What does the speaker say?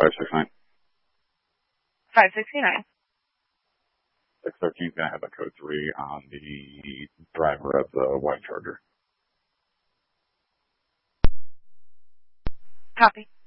569. 569. 613 is going to have a code 3 on the driver of the white Charger. Copy.